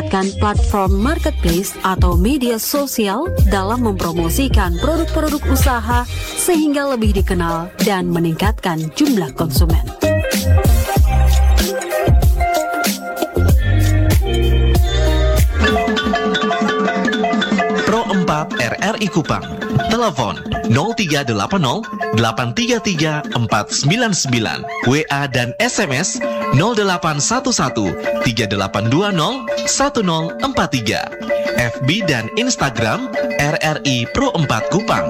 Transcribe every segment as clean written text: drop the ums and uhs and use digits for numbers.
memanfaatkan platform marketplace atau media sosial dalam mempromosikan produk-produk usaha sehingga lebih dikenal dan meningkatkan jumlah konsumen. Pro 4 RRI Kupang. Telepon 0380 833 499. WA dan SMS 0811 3820 1043. FB dan Instagram RRI Pro 4 Kupang.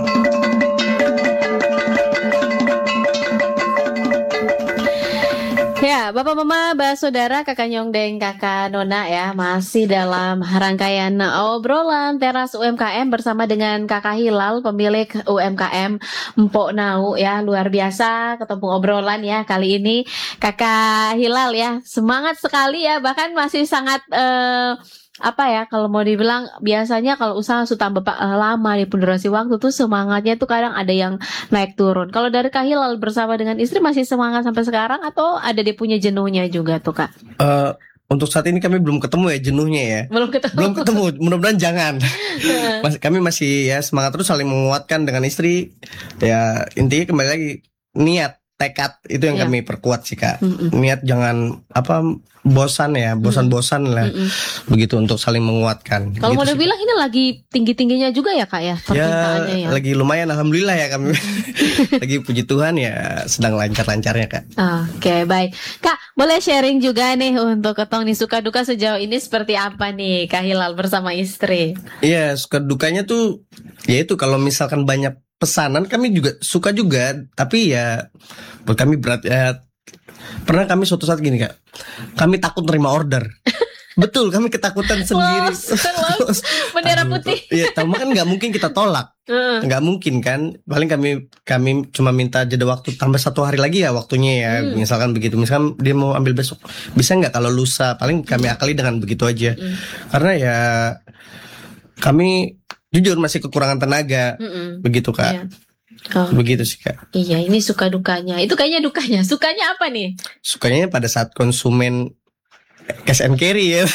Ya, Bapak Mama, Mbak Saudara, Kakak Nyong dan Kakak Nona ya, masih dalam rangkaian obrolan teras UMKM bersama dengan Kakak Hilal, pemilik UMKM Mpok Nau ya, luar biasa ketemu obrolan ya kali ini. Kakak Hilal ya, semangat sekali ya, bahkan masih sangat kalau mau dibilang biasanya kalau usaha sudah lama di durasi waktu tuh semangatnya tuh kadang ada yang naik turun. Kalau dari Kak Hilal bersama dengan istri masih semangat sampai sekarang atau ada dia punya jenuhnya juga tuh Kak? Untuk saat ini kami belum ketemu ya jenuhnya ya. Belum ketemu. Mudah-mudahan jangan. Kami masih ya semangat terus saling menguatkan dengan istri. Ya intinya kembali lagi niat, tekad itu yang kami perkuat sih Kak. Niat jangan bosan lah. Begitu untuk saling menguatkan. Kalau gitu mau dibilang ini lagi tinggi-tingginya juga ya Kak ya permintaannya ya. Lagi lumayan alhamdulillah ya kami. Lagi puji Tuhan ya sedang lancar-lancarnya Kak. Oke, baik. Kak, boleh sharing juga nih untuk ketong nih suka duka sejauh ini seperti apa nih Kak Hilal bersama istri? Iya, suka dukanya tuh ya itu kalau misalkan banyak pesanan kami juga suka juga, tapi ya buat kami berat ya. Pernah kami suatu saat gini Kak, kami takut nerima order. Betul, kami ketakutan sendiri. Bendera putih. Iya, tahu kan nggak mungkin kita tolak, nggak mungkin kan. Paling kami cuma minta jeda waktu tambah 1 hari lagi ya waktunya ya. Misalkan begitu, misalkan dia mau ambil besok, bisa nggak kalau lusa? Paling kami akali dengan begitu aja. Karena ya kami jujur masih kekurangan tenaga, begitu Kak. Iya. Begitu sih Kak. Iya, ini suka dukanya. Itu kayaknya dukanya. Sukanya apa nih? Sukanya pada saat konsumen cash and carry ya.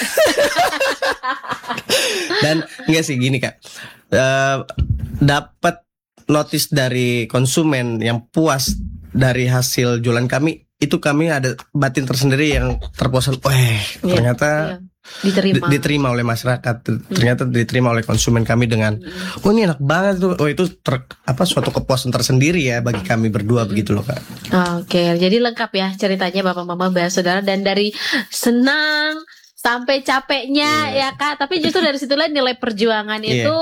Dan enggak sih gini Kak, dapat notice dari konsumen yang puas dari hasil jualan kami, itu kami ada batin tersendiri yang terpuaskan. Ternyata diterima oleh masyarakat, ternyata diterima oleh konsumen kami dengan ini enak banget tuh. Itu suatu kepuasan tersendiri ya bagi kami berdua begitu loh Kak. Oke, jadi lengkap ya ceritanya Bapak Mama Mbak Saudara, dan dari senang sampai capeknya ya Kak, tapi justru dari situlah nilai perjuangan itu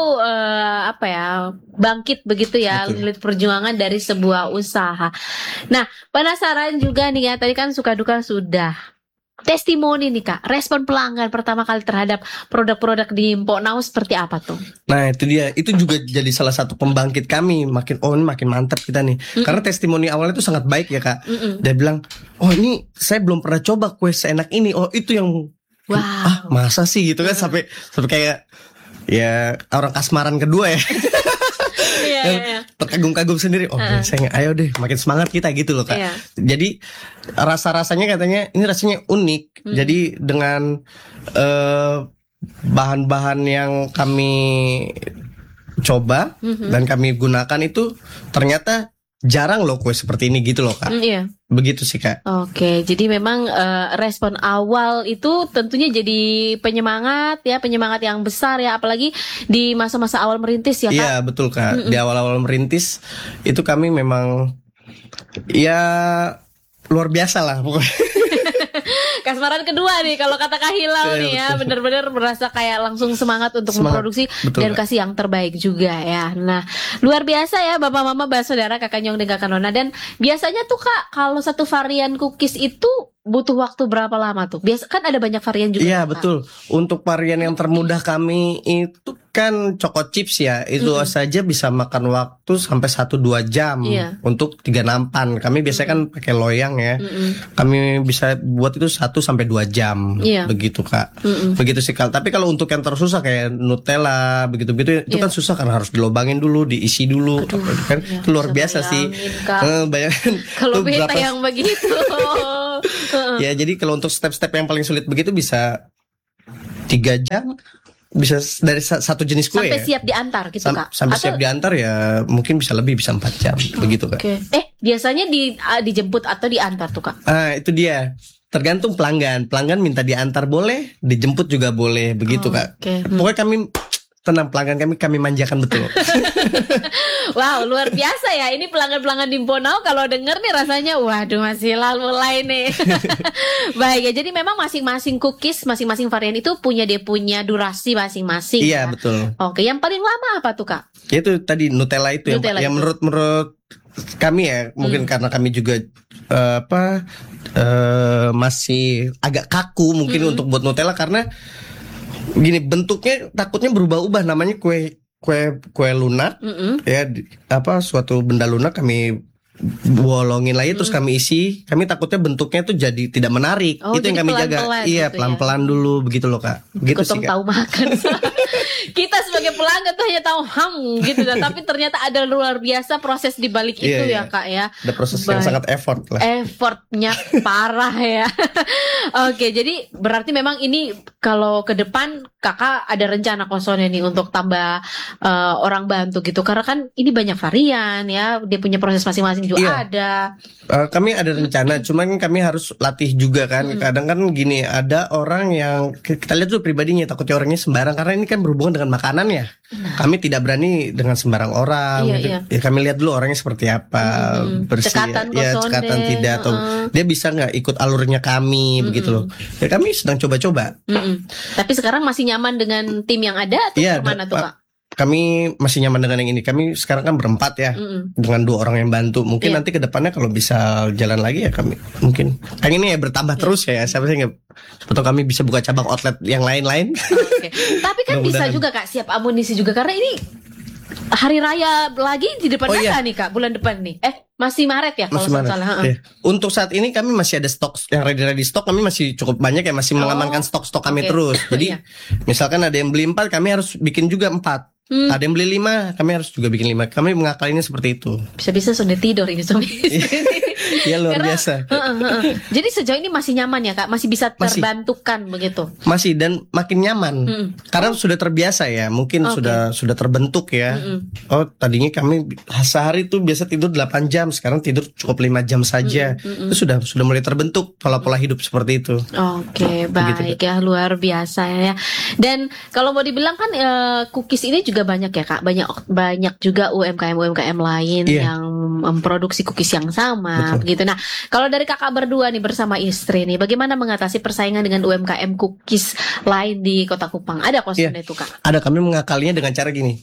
bangkit begitu ya. Betul. Nilai perjuangan dari sebuah usaha. Nah, penasaran juga nih ya, tadi kan suka duka sudah. Testimoni nih Kak, respon pelanggan pertama kali terhadap produk-produk di Mpok Nau seperti apa tuh? Nah itu dia, itu juga jadi salah satu pembangkit kami. Makin mantap kita nih. Karena testimoni awalnya itu sangat baik ya Kak. Dia bilang, ini saya belum pernah coba kue seenak ini. Itu yang masa sih gitu kan, sampai kayak ya orang kasmaran kedua ya. Terkagum-kagum sendiri. Saya ayo deh makin semangat kita gitu loh Kak. Jadi rasanya katanya ini rasanya unik. Jadi dengan bahan-bahan yang kami coba dan kami gunakan itu ternyata jarang loh kue seperti ini gitu loh Kak. Begitu sih Kak. Oke, jadi memang respon awal itu tentunya jadi penyemangat yang besar ya, apalagi di masa-masa awal merintis ya Kak. Iya betul Kak. Di awal-awal merintis itu kami memang ya luar biasa lah pokoknya. Kasmaran kedua nih kalau kata Kak Hilal nih ya, benar-benar merasa kayak langsung semangat untuk memproduksi dan kasih yang terbaik juga ya. Nah, luar biasa ya Bapak Mama, Mbak Saudara, Kakak Nyong dan Kakak Nona. Dan biasanya tuh Kak, kalau satu varian cookies itu butuh waktu berapa lama tuh? Biasa kan ada banyak varian juga. Iya betul. Untuk varian yang termudah kami itu kan Choco Chips ya. Itu saja bisa makan waktu sampai 1-2 jam untuk 3 nampan. Kami biasanya kan pakai loyang ya. Kami bisa buat itu 1-2 jam. Begitu Kak. Begitu sih Kak. Tapi kalau untuk yang tersusah kayak Nutella begitu-begitu itu kan susah karena harus dilobangin dulu, diisi dulu. Kan itu luar biasa sih. Bayangkan kalau beta yang begitu. Ya jadi kalau untuk step-step yang paling sulit begitu bisa 3 jam bisa dari satu jenis kue sampai ya. siap diantar gitu Kak? Sampai siap diantar ya mungkin bisa lebih, bisa 4 jam begitu Kak. Biasanya dijemput atau diantar tuh Kak? Itu dia. Tergantung pelanggan. Pelanggan minta diantar boleh, dijemput juga boleh begitu Kak. Pokoknya kami tenang, pelanggan kami manjakan betul. Wow, luar biasa ya. Ini pelanggan-pelanggan di Mponau kalau denger nih rasanya waduh masih mulai nih. Baik ya, jadi memang masing-masing cookies, masing-masing varian itu punya durasi masing-masing. Iya, ya? betul. Oke, yang paling lama apa tuh Kak? Itu tadi Nutella itu yang menurut kami ya, mungkin karena kami juga masih agak kaku mungkin untuk buat Nutella, karena gini bentuknya takutnya berubah-ubah, namanya kue lunak ya, suatu benda lunak kami bolongin lagi terus kami isi, kami takutnya bentuknya tuh jadi tidak menarik. Itu yang kami jaga. Iya, gitu pelan-pelan dulu begitu loh Kak. Gitu sih Kak. Tahu makan. Kita sebagai pelanggan tuh hanya tahu gitu kan, tapi ternyata ada luar biasa proses di balik itu ya Kak ya. Ada proses yang sangat effort lah. Effortnya parah ya. Oke, jadi berarti memang ini kalau ke depan Kakak ada rencana kosongnya nih untuk tambah orang bantu gitu, karena kan ini banyak varian ya, dia punya proses masing-masing juga ada. Kami ada rencana, cuman kami harus latih juga kan. Kadang kan gini, ada orang yang kita lihat tuh pribadinya takutnya orangnya sembarang, karena ini kan berhubungan dengan makanan ya. Kami tidak berani dengan sembarang orang. Ya, kami lihat dulu orangnya seperti apa, bersih, cekatan tidak, atau dia bisa nggak ikut alurnya kami begitu loh. Ya kami sedang coba-coba. Tapi sekarang masih nyaman dengan tim yang ada atau gimana tuh Pak? Kami masih nyaman dengan yang ini. Kami sekarang kan berempat ya, dengan 2 orang yang bantu. Mungkin nanti ke depannya kalau bisa jalan lagi ya kami mungkin ini ya bertambah terus ya. Siapa kami bisa buka cabang outlet yang lain-lain. Tapi kan bisa juga Kak, siap amunisi juga, karena ini hari raya lagi di depan mata nih Kak, bulan depan nih. Masih Maret ya kalau nggak salah. Untuk saat ini kami masih ada stok yang ready stok, kami masih cukup banyak ya, masih mengamankan stok kami terus. Jadi misalkan ada yang beli 4, kami harus bikin juga 4. Ada yang beli 5, kami harus juga bikin 5. Kami mengakalinya seperti itu. Bisa-bisa sudah tidur ini suami. Iya, luar biasa. Jadi sejauh ini masih nyaman ya Kak? Masih bisa terbantukan begitu? Masih, dan makin nyaman. Karena sudah terbiasa ya. Mungkin sudah terbentuk ya. Tadinya kami sehari tuh biasa tidur 8 jam. Sekarang tidur cukup 5 jam saja. Itu sudah mulai terbentuk pola-pola hidup seperti itu. Oke, baik ya, luar biasa ya. Dan kalau mau dibilang kan cookies ini juga banyak ya Kak. Banyak juga UMKM lain yang memproduksi cookies yang sama. Begitu. Nah, kalau dari Kakak berdua nih bersama istri nih, bagaimana mengatasi persaingan dengan UMKM cookies lain di Kota Kupang? Ada kosnya itu Kak? Ada, kami mengakalinya dengan cara gini.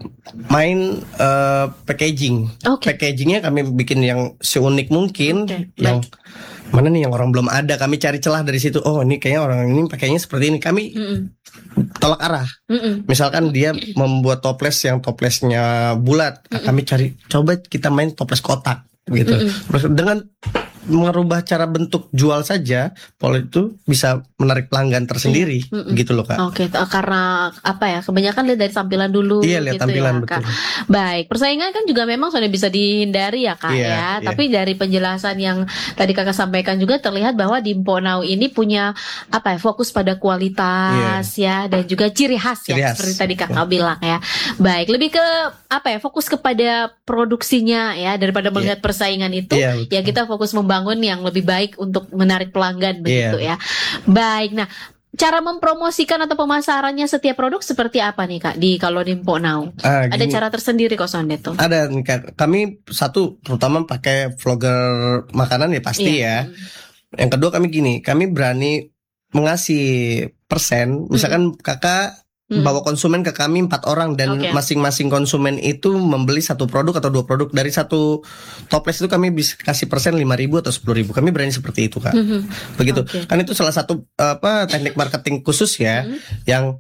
Main packaging. Packagingnya kami bikin yang seunik mungkin. Yang mana nih yang orang belum ada, kami cari celah dari situ. Oh, ini kayaknya orang ini pakainya seperti ini. Kami tolak arah. Misalkan dia membuat toples yang toplesnya bulat, kami cari, coba kita main toples kotak gitu. Dengan merubah cara bentuk jual saja, pola itu bisa menarik pelanggan tersendiri, gitu loh Kak. Karena apa ya? Kebanyakan lihat dari tampilan dulu. Iya, lihat gitu tampilan ya, betul. Kak. Baik, persaingan kan juga memang sudah bisa dihindari ya Kak ya. Tapi dari penjelasan yang tadi Kakak sampaikan juga terlihat bahwa di Mponau ini punya fokus pada kualitas ya, dan juga ciri khas ya, seperti tadi Kakak bilang ya. Baik, lebih ke fokus kepada produksinya ya, daripada melihat persaingan itu. Ya kita fokus membangun yang lebih baik untuk menarik pelanggan begitu ya. Baik, nah cara mempromosikan atau pemasarannya setiap produk seperti apa nih Kak kalau di Mponau? Ada cara tersendiri kok Sondet tuh? Ada nih Kak. Kami satu terutama pakai vlogger makanan ya pasti ya. Yang kedua kami berani mengasih persen. Misalkan Kakak bawa konsumen ke kami 4 orang dan masing-masing konsumen itu membeli 1 produk atau 2 produk. Dari 1 toples itu kami bisa kasih persen 5.000 atau 10.000. Kami berani seperti itu Kak. Begitu. Kan itu salah satu teknik marketing khusus ya, yang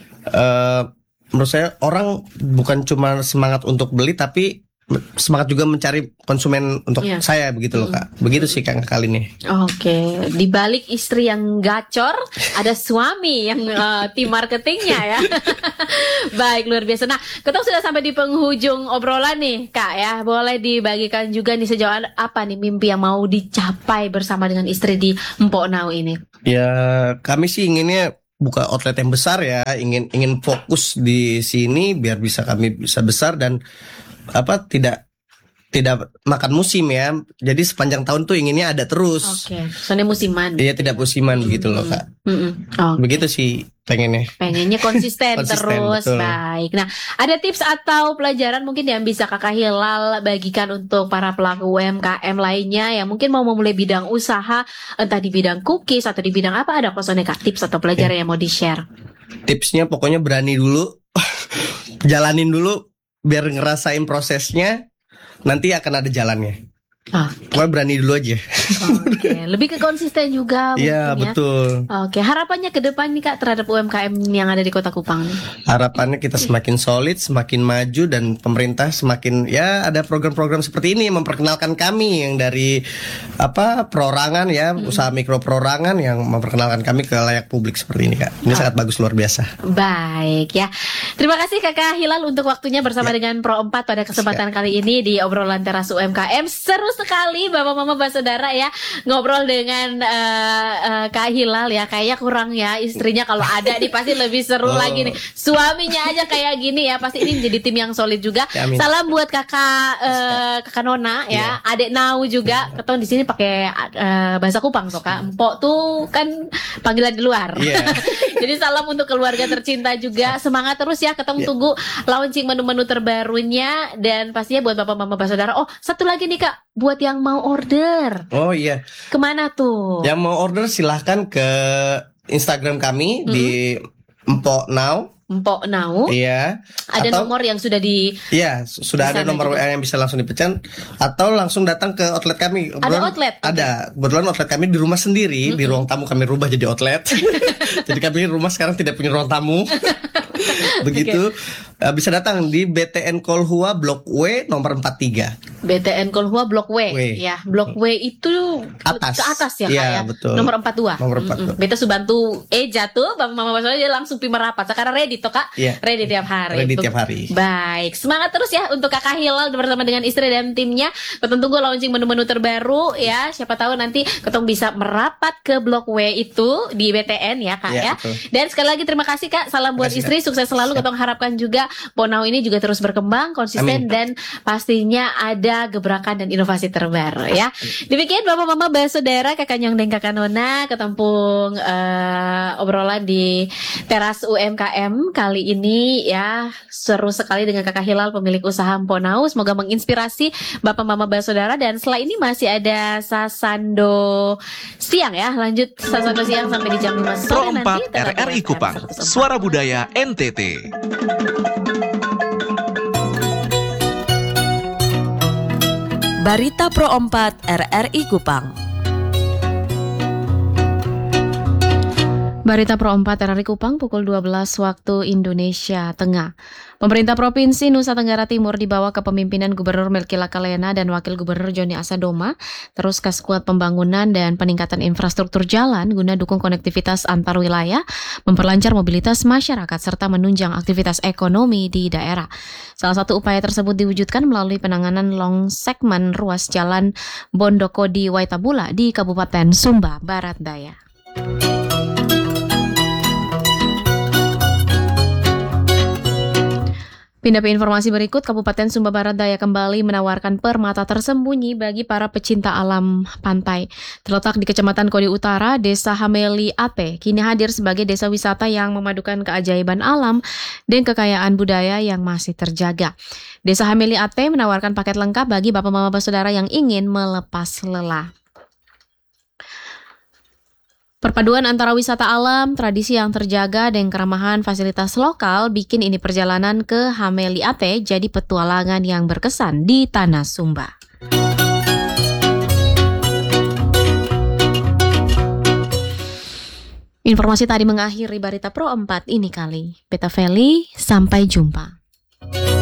menurut saya orang bukan cuma semangat untuk beli, tapi semangat juga mencari konsumen untuk saya begitu loh Kak. Begitu sih Kak kali ini. Di balik istri yang gacor ada suami yang tim marketingnya ya. Baik, luar biasa. Nah, kita sudah sampai di penghujung obrolan nih Kak ya. Boleh dibagikan juga nih sejauh apa nih mimpi yang mau dicapai bersama dengan istri di Mponau ini? Ya, kami sih inginnya buka outlet yang besar ya, ingin fokus di sini biar kami bisa besar dan tidak makan musim ya. Jadi sepanjang tahun tuh inginnya ada terus. Oke, soalnya musiman. Iya, tidak musiman begitu loh, Kak. Okay. Begitu sih pengennya konsisten terus. Betul. Baik. Nah, ada tips atau pelajaran mungkin yang bisa Kakak Hilal bagikan untuk para pelaku UMKM lainnya yang mungkin mau memulai bidang usaha, entah di bidang cookies atau di bidang apa, ada kosongnya Kak, tips atau pelajaran yang mau di-share? Tipsnya pokoknya berani dulu, jalanin dulu biar ngerasain prosesnya, nanti akan ada jalannya. Pokoknya berani dulu aja. Oke, lebih ke konsisten juga mungkin Iya, betul. Oke, harapannya ke depan nih Kak terhadap UMKM yang ada di Kota Kupang nih? Harapannya kita semakin solid, semakin maju, dan pemerintah semakin ada program-program seperti ini yang memperkenalkan kami yang dari perorangan ya, usaha mikro perorangan yang memperkenalkan kami ke layak publik seperti ini, Kak. Ini sangat bagus, luar biasa. Baik ya. Terima kasih Kakak Hilal untuk waktunya bersama dengan Pro 4 pada kesempatan kali ini di obrolan teras UMKM. Seru sekali Bapak Mama Mbak Saudara ya ngobrol dengan Kak Hilal ya. Kayaknya kurang ya istrinya, kalau ada nih pasti lebih seru lagi nih. Suaminya aja kayak gini ya, pasti ini menjadi tim yang solid juga. Ya, salam buat kakak Nona ya, Adek Nau juga. Ketemu di sini pakai bahasa Kupang tuh Kak. Empok tuh kan panggilan di luar. Jadi salam untuk keluarga tercinta juga. Semangat terus ya, tunggu launching menu-menu terbarunya, dan pastinya buat Bapak Mama Mbak Saudara. Oh, satu lagi nih Kak, buat yang mau order. Oh iya. Kemana tuh? Yang mau order silahkan ke Instagram kami di Empok Now. Empok Now. Iya. Ada nomor yang sudah Iya, sudah ada nomor WA yang bisa langsung dipesan, atau langsung datang ke outlet kami. Ada outlet? Ada. Kebetulan outlet kami di rumah sendiri, di ruang tamu kami rubah jadi outlet. Jadi kami rumah sekarang tidak punya ruang tamu. Begitu. Bisa datang di BTN Kolhua Blok W nomor 43. BTN Kolhua Blok W. Ya, Blok W itu atas. Ke atas ya, Kak ya. Betul. Nomor 42. Nomor 42. Beta Subantu jatuh, Bapak Mama Basola dia langsung pi merapat. Sekarang ready toh Kak? Ready tiap hari. Ready tiap hari. Baik, semangat terus ya untuk Kakak Hilal bersama dengan istri dan timnya. Ketemu tunggu launching menu-menu terbaru ya. Siapa tahu nanti ketemu bisa merapat ke Blok W itu di BTN ya Kak ya. Betul. Dan sekali lagi terima kasih Kak. Salam buat istri, sukses selalu. Ketemu harapkan juga Ponau ini juga terus berkembang, konsisten, dan pastinya ada gebrakan dan inovasi terbaru ya. Demikian Bapak Mama Mbak Saudara, Kakak Nyong dan Kakak Nona ketempung obrolan di teras UMKM kali ini ya. Seru sekali dengan Kakak Hilal, pemilik usaha Ponau. Semoga menginspirasi Bapak Mama Mbak Saudara. Dan setelah ini masih ada Sasando Siang ya. Lanjut Sasando Siang sampai di jam 5 sore nanti. Pro 4 RRI Kupang, Suara Budaya NTT. Barita Pro 4 RRI Kupang. Barita Pro 4 RRI Kupang pukul 12 waktu Indonesia Tengah. Pemerintah Provinsi Nusa Tenggara Timur di bawah kepemimpinan Gubernur Melki Lakalena dan Wakil Gubernur Joni Asadoma terus kaskuat pembangunan dan peningkatan infrastruktur jalan guna dukung konektivitas antar wilayah, memperlancar mobilitas masyarakat serta menunjang aktivitas ekonomi di daerah. Salah satu upaya tersebut diwujudkan melalui penanganan long segmen ruas jalan Bondokodi Waitabula di Kabupaten Sumba Barat Daya. Pindah ke informasi berikut, Kabupaten Sumba Barat Daya kembali menawarkan permata tersembunyi bagi para pecinta alam pantai. Terletak di Kecamatan Kodi Utara, Desa Hameli Ate kini hadir sebagai desa wisata yang memadukan keajaiban alam dan kekayaan budaya yang masih terjaga. Desa Hameli Ate menawarkan paket lengkap bagi Bapak Mama Saudara yang ingin melepas lelah. Perpaduan antara wisata alam, tradisi yang terjaga, dan keramahan fasilitas lokal bikin ini perjalanan ke Hameli Ate jadi petualangan yang berkesan di Tanah Sumba. Informasi tadi mengakhiri Barita Pro 4 ini kali. Beta Feli, sampai jumpa.